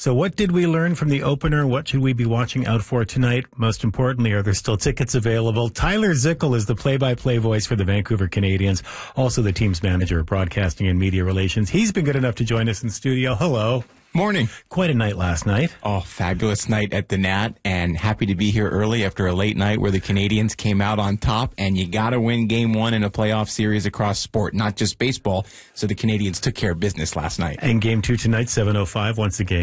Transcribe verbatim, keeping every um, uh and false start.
So what did we learn from the opener? What should we be watching out for tonight? Most importantly, are there still tickets available? Tyler Zickel is the play-by-play voice for the Vancouver Canadians, also the team's manager of broadcasting and media relations. He's been good enough to join us in studio. Hello. Morning. Quite a night last night. Oh, fabulous night at the Nat, and happy to be here early after a late night where the Canadians came out on top, and you got to win game one in a playoff series across sport, not just baseball, so the Canadians took care of business last night. And game two tonight, seven oh five, once again.